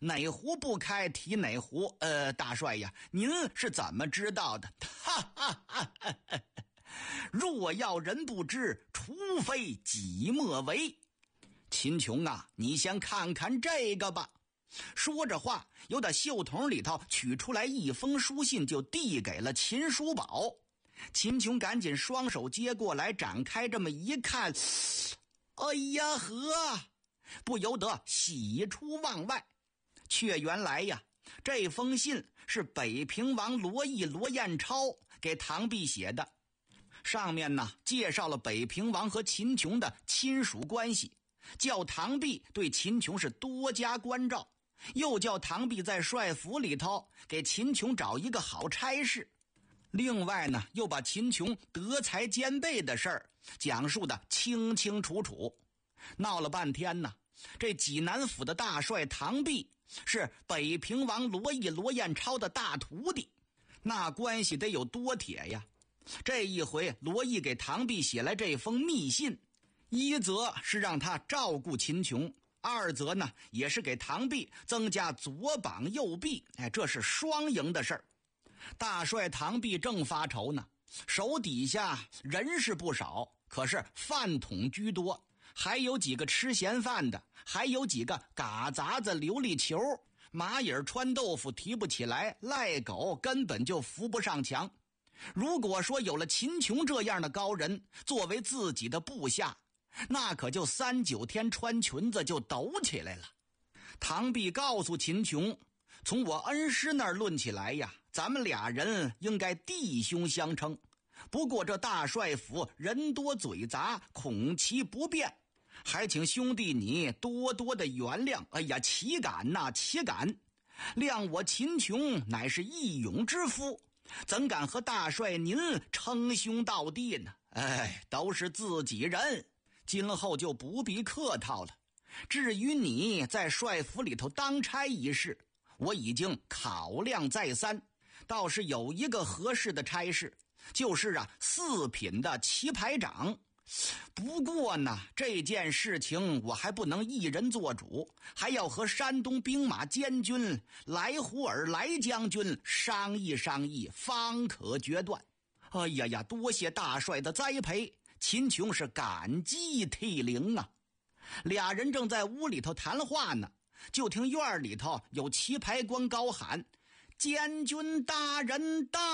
哪壶不开提哪壶。大帅呀，您是怎么知道的？哈哈哈哈哈！若要人不知，除非己莫为。秦琼啊，你先看看这个吧。说着话，由他袖筒里头取出来一封书信，就递给了秦叔宝。秦琼赶紧双手接过来，展开这么一看，哎呀呵，不由得喜出望外。却原来呀，这封信是北平王罗彦超给唐弼写的，上面呢介绍了北平王和秦琼的亲属关系，叫唐弼对秦琼是多加关照，又叫唐弼在帅府里头给秦琼找一个好差事。另外呢，又把秦琼德才兼备的事儿讲述得清清楚楚。闹了半天呢，这济南府的大帅唐弼是北平王罗彦超的大徒弟，那关系得有多铁呀。这一回罗毅给唐弼写来这封密信，一则是让他照顾秦琼，二则呢也是给唐弼增加左膀右臂，这是双赢的事儿。大帅唐弼正发愁呢，手底下人是不少，可是饭桶居多，还有几个吃闲饭的，还有几个嘎杂子琉璃球，蚂蚁穿豆腐提不起来，赖狗根本就扶不上墙。如果说有了秦琼这样的高人作为自己的部下，那可就3-9天穿裙子就抖起来了。唐弼告诉秦琼，从我恩师那儿论起来呀，咱们俩人应该弟兄相称，不过这大帅府人多嘴杂，恐其不便，还请兄弟你多多的原谅。哎呀，岂敢呐，岂敢！谅我秦琼乃是义勇之夫，怎敢和大帅您称兄道弟呢？都是自己人，今后就不必客套了。至于你在帅府里头当差一事，我已经考量再三，倒是有一个合适的差事，就是4品的棋牌长。不过呢，这件事情我还不能一人做主，还要和山东兵马监军来胡尔来将军商议商议，方可决断。哎呀，多谢大帅的栽培，秦琼是感激涕零啊。俩人正在屋里头谈话呢，就听院里头有棋牌官高喊：监军大人到！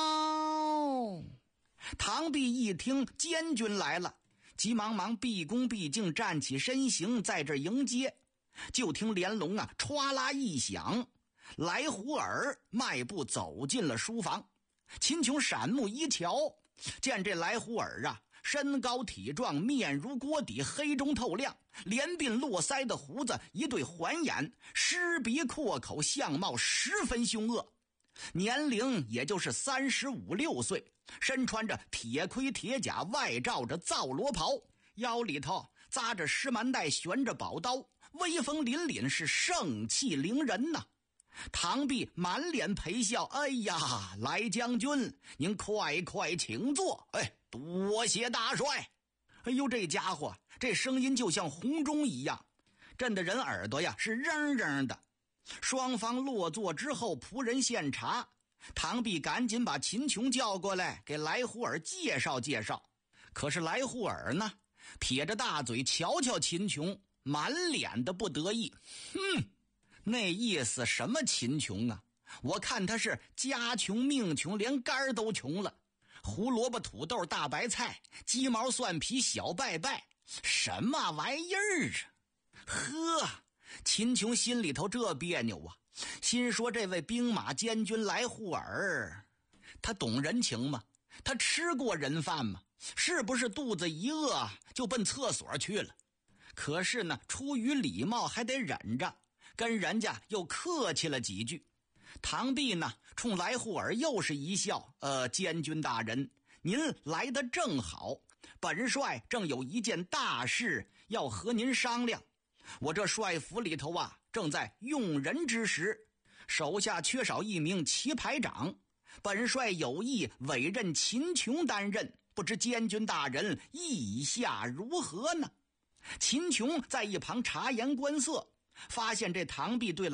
唐弼一听监军来了，急忙毕恭毕敬站起身形，在这迎接。就听帘笼歘啦一响，来胡尔迈步走进了书房。秦琼闪目一瞧，见这来胡尔身高体壮，面如锅底，黑中透亮，连鬓络腮的胡子一对环眼，狮鼻阔口，相貌十分凶恶，年龄也就是35-6岁，身穿着铁盔铁甲，外罩着皂罗袍，腰里头扎着狮蛮带，悬着宝刀，威风凛凛，是盛气凌人呐。唐弼满脸陪笑：哎呀，来将军，您快请坐。多谢大帅。哎呦，这家伙这声音就像洪钟一样，震得人耳朵是扔扔的。双方落座之后，仆人献茶，唐弼赶紧把秦琼叫过来，给来胡尔介绍介绍。可是来胡尔呢，撇着大嘴瞧瞧秦琼，满脸的不得意。那意思什么秦琼啊？我看他是家穷命穷，连肝都穷了。胡萝卜土豆大白菜，鸡毛蒜皮小拜拜，什么玩意儿啊？呵，秦琼心里头这别扭啊，心说这位兵马监军来胡尔，他懂人情吗？他吃过人饭吗？是不是肚子一饿就奔厕所去了？可是呢，出于礼貌还得忍着，跟人家又客气了几句。唐弼呢，冲来胡尔又是一笑：监军大人，您来得正好，本帅正有一件大事要和您商量。我这帅府里头正在用人之时，手下缺少一名棋牌长，本帅有意委任秦琼担任，不知监军大人意下如何呢？秦琼在一旁察言观色，发现这唐弼对